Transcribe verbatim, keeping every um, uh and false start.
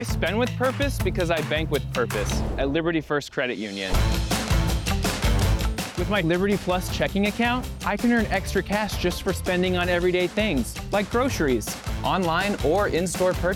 I spend with purpose because I bank with purpose at Liberty First Credit Union. With my Liberty Plus checking account, I can earn extra cash just for spending on everyday things, like groceries, online or in-store purchases.